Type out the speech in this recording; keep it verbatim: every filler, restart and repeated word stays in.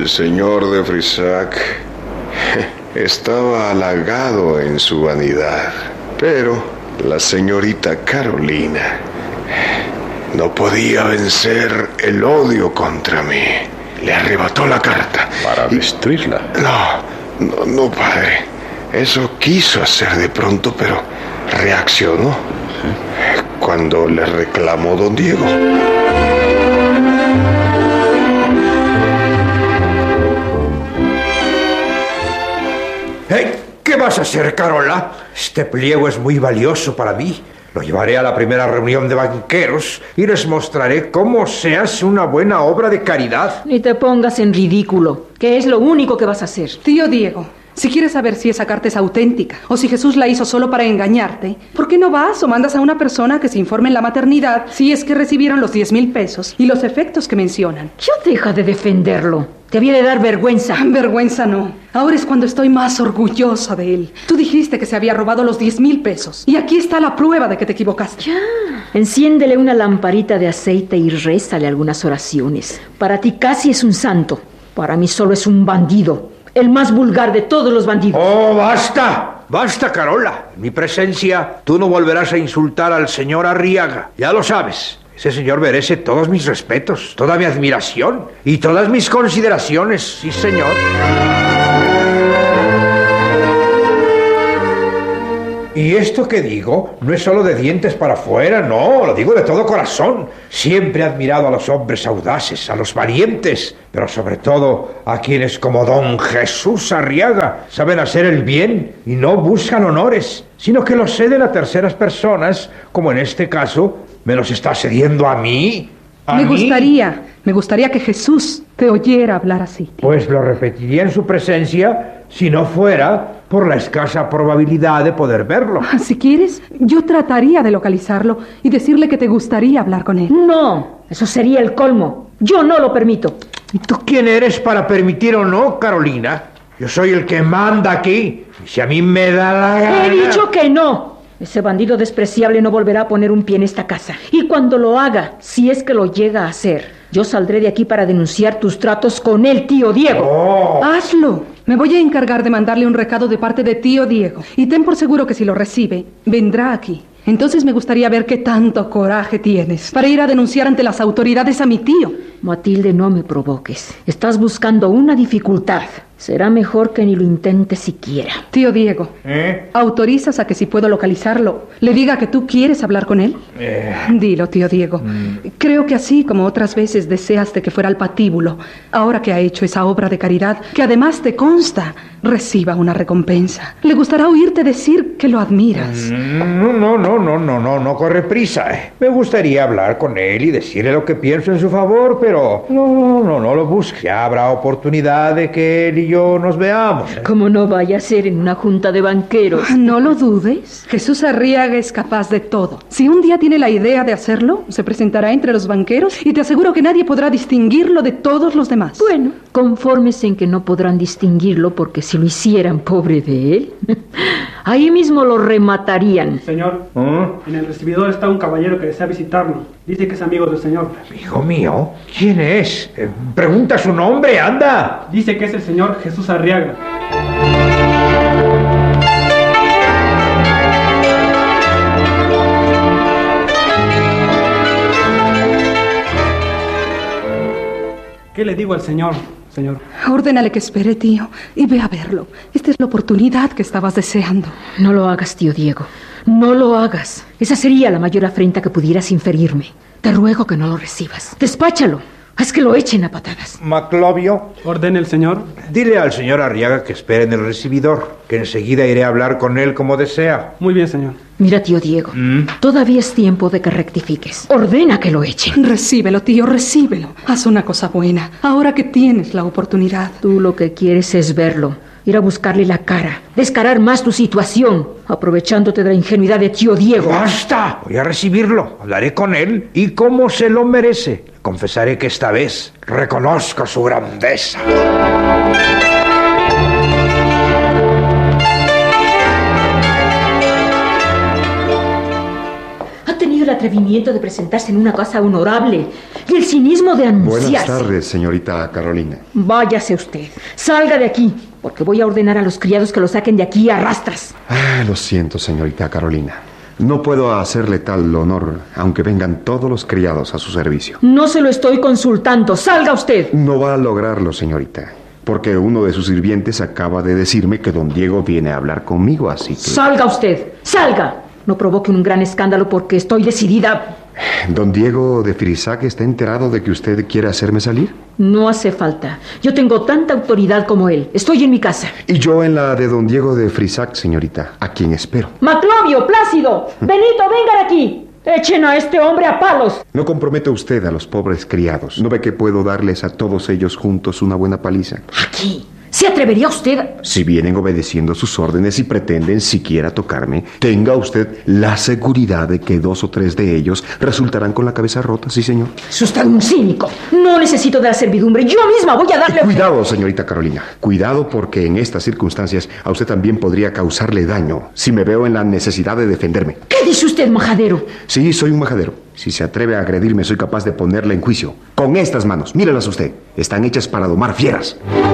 El señor de Frisac estaba halagado en su vanidad, pero la señorita Carolina no podía vencer el odio contra mí. Le arrebató la carta. ¿Para destruirla? No, no, no, padre. Eso quiso hacer de pronto, pero reaccionó. ¿Sí? Cuando le reclamó don Diego. Hey, ¿qué vas a hacer, Carola? Este pliego es muy valioso para mí. Lo llevaré a la primera reunión de banqueros y les mostraré cómo se hace una buena obra de caridad. Ni te pongas en ridículo, que es lo único que vas a hacer. Tío Diego, si quieres saber si esa carta es auténtica o si Jesús la hizo solo para engañarte, ¿por qué no vas o mandas a una persona que se informe en la maternidad si es que recibieron los diez mil pesos y los efectos que mencionan? Ya deja de defenderlo. Te había de dar vergüenza. Vergüenza no. Ahora es cuando estoy más orgullosa de él. Tú dijiste que se había robado los diez mil pesos. Y aquí está la prueba de que te equivocaste. Ya. Enciéndele una lamparita de aceite y rézale algunas oraciones. Para ti casi es un santo. Para mí solo es un bandido. El más vulgar de todos los bandidos. ¡Oh, basta! ¡Basta, Carola! En mi presencia, tú no volverás a insultar al señor Arriaga. Ya lo sabes. Ese señor merece todos mis respetos, toda mi admiración y todas mis consideraciones. Sí, señor. Y esto que digo no es solo de dientes para afuera, no, lo digo de todo corazón. Siempre he admirado a los hombres audaces, a los valientes, pero sobre todo a quienes como don Jesús Arriaga saben hacer el bien y no buscan honores, sino que los ceden a terceras personas, como en este caso me los está cediendo a mí. ¿A me mí? gustaría, me gustaría que Jesús te oyera hablar así. Pues lo repetiría en su presencia si no fuera por la escasa probabilidad de poder verlo. Si quieres, yo trataría de localizarlo y decirle que te gustaría hablar con él. No, eso sería el colmo. Yo no lo permito. ¿Y tú quién eres para permitir o no, Carolina? Yo soy el que manda aquí. Y si a mí me da la gana... He dicho que no. Ese bandido despreciable no volverá a poner un pie en esta casa. Y cuando lo haga, si es que lo llega a hacer, yo saldré de aquí para denunciar tus tratos con el tío Diego. Oh. Hazlo. Me voy a encargar de mandarle un recado de parte de tío Diego. Y ten por seguro que si lo recibe, vendrá aquí. Entonces me gustaría ver qué tanto coraje tienes para ir a denunciar ante las autoridades a mi tío. Matilde, no me provoques. Estás buscando una dificultad. Será mejor que ni lo intentes siquiera. Tío Diego, ¿Eh? ¿autorizas a que si puedo localizarlo, le diga que tú quieres hablar con él? Eh. Dilo, tío Diego. Mm. Creo que así como otras veces deseaste que fuera al patíbulo, ahora que ha hecho esa obra de caridad, que además te consta, reciba una recompensa. Le gustará oírte decir que lo admiras. No, no, no, no, no, no, no corre prisa. Me gustaría hablar con él y decirle lo que pienso en su favor, pero no, no, no lo busque. Ya habrá oportunidad de que él y yo nos veamos. Como no vaya a ser en una junta de banqueros. No lo dudes. Jesús Arriaga es capaz de todo. Si un día tiene la idea de hacerlo, se presentará entre los banqueros y te aseguro que nadie podrá distinguirlo de todos los demás. Bueno, confórmese en que no podrán distinguirlo porque si lo hicieran, pobre de él, ahí mismo lo rematarían. Señor, ¿Eh? en el recibidor está un caballero que desea visitarlo. Dice que es amigo del señor. Hijo mío, ¿quién es? Eh, pregunta su nombre, anda. Dice que es el señor Jesús Arriaga. ¿Qué le digo al señor, señor? Ordénale que espere, tío, y ve a verlo. Esta es la oportunidad que estabas deseando. No lo hagas, tío Diego. No lo hagas. Esa sería la mayor afrenta que pudieras inferirme. Te ruego que no lo recibas. Despáchalo. Haz que lo echen a patadas. Maclovio, Ordene el señor. dile al señor Arriaga que espere en el recibidor, que enseguida iré a hablar con él como desea. Muy bien, señor. Mira, tío Diego, ¿Mm? todavía es tiempo de que rectifiques. Ordena que lo echen. Recíbelo, tío, recíbelo. Haz una cosa buena, ahora que tienes la oportunidad. Tú lo que quieres es verlo, ir a buscarle la cara, descarar más tu situación, aprovechándote de la ingenuidad de tío Diego. ¡Basta! Voy a recibirlo, hablaré con él y como se lo merece. Confesaré que esta vez reconozco su grandeza. atrevimiento de presentarse en una casa honorable y el cinismo de anunciarse. Buenas tardes, señorita Carolina. Váyase usted, salga de aquí, porque voy a ordenar a los criados que lo saquen de aquí a rastras. Ah, lo siento, señorita Carolina. No puedo hacerle tal honor, aunque vengan todos los criados a su servicio. No se lo estoy consultando, salga usted. No va a lograrlo, señorita, porque uno de sus sirvientes acaba de decirme que don Diego viene a hablar conmigo, así que... Salga usted, salga. No provoque un gran escándalo porque estoy decidida. ¿Don Diego de Frisac está enterado de que usted quiere hacerme salir? No hace falta. Yo tengo tanta autoridad como él. Estoy en mi casa. Y yo en la de don Diego de Frisac, señorita, a quien espero. Maclovio, Plácido, Benito, vengan aquí. Echen a este hombre a palos. No comprometa usted a los pobres criados. ¿No ve que puedo darles a todos ellos juntos una buena paliza? Aquí. ¿Se atrevería usted? Si vienen obedeciendo sus órdenes y pretenden siquiera tocarme, tenga usted la seguridad de que dos o tres de ellos resultarán con la cabeza rota, sí, señor. Es usted un cínico. No necesito de la servidumbre. Yo misma voy a darle... Cuidado, señorita Carolina. Cuidado, porque en estas circunstancias a usted también podría causarle daño si me veo en la necesidad de defenderme. ¿Qué dice usted, majadero? Sí, soy un majadero. Si se atreve a agredirme, soy capaz de ponerla en juicio. Con estas manos, mírelas usted. Están hechas para domar fieras.